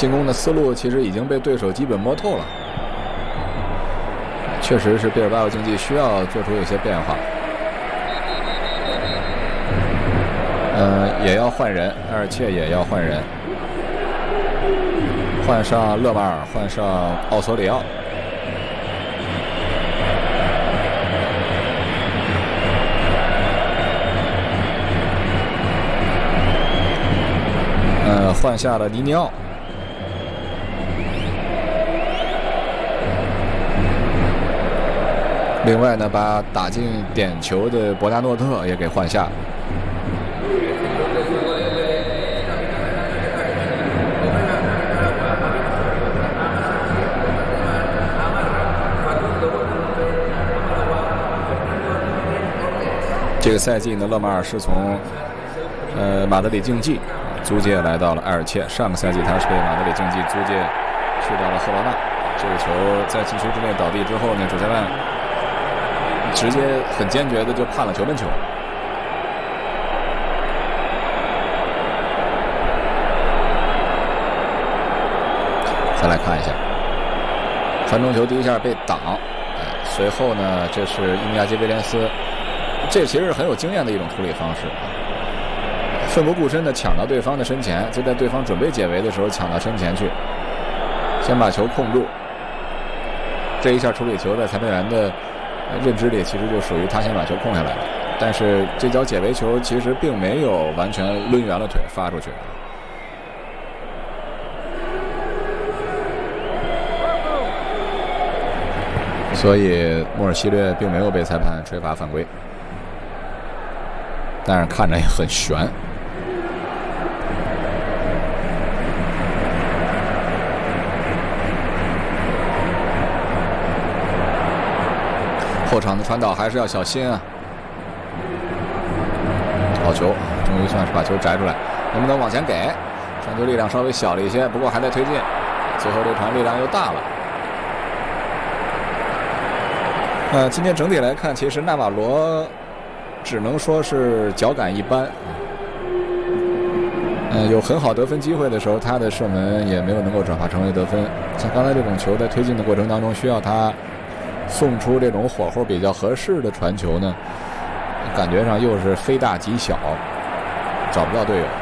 进攻的思路其实已经被对手基本摸透了。确实是毕尔巴鄂竞技需要做出一些变化。也要换人，埃尔切也要换人，换上勒马尔，换上奥索里奥。换下了尼尼奥。另外呢，把打进点球的博达诺特也给换下。这个赛季呢，勒马尔是从马德里竞技租借来到了埃尔切。上个赛季他是被马德里竞技租借去到了赫罗纳。这个球在禁区之内倒地之后呢，主裁判直接很坚决的就判了球门球。再来看一下，传中球第一下被挡，随后呢，这是伊尼亚基·威廉斯。这其实是很有经验的一种处理方式，奋不顾身的抢到对方的身前，就在对方准备解围的时候抢到身前去，先把球控住。这一下处理球在裁判员的认知里，其实就属于他先把球控下来了。但是这脚解围球其实并没有完全抡圆了腿发出去。所以莫尔西略并没有被裁判吹罚犯规。但是看着也很悬。后场的传导还是要小心啊！好球，终于算是把球摘出来，能不能往前给？传球力量稍微小了一些，不过还在推进。最后这传力量又大了。今天整体来看，其实纳瓦罗只能说是脚感一般。有很好得分机会的时候，他的射门也没有能够转化成为得分。像刚才这种球在推进的过程当中，需要他送出这种火候比较合适的传球呢，感觉上又是非大即小，找不到队友。